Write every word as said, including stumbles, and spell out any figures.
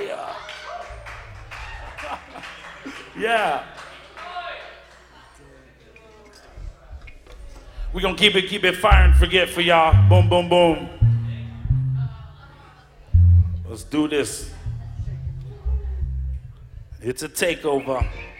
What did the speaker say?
fire. Yeah. We're gonna keep it, keep it fire and forget for y'all. Boom, boom, boom. Let's do this. It's a takeover.